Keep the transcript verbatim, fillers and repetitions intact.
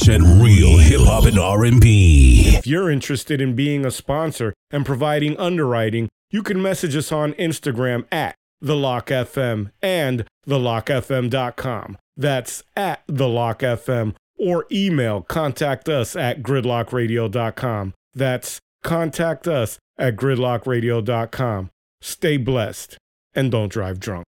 percent real hip hop and R and B. If you're interested in being a sponsor and providing underwriting, you can message us on Instagram at The Lock F M and the lock f m dot com. That's at The Lock F M, or email contact us at gridlock radio dot com. That's contact us at gridlock radio dot com. Stay blessed and don't drive drunk.